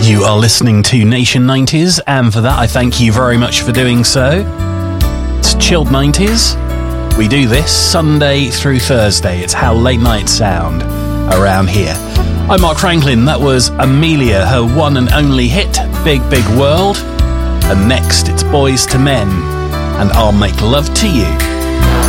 You are listening to Nation 90s, and for that I thank you very much for doing so. It's Chilled 90s. We do this Sunday through Thursday. It's how late nights sound around here. I'm Mark Franklin. That was Amelia, her one and only hit, Big Big World. And next it's Boys to Men and I'll Make Love to You.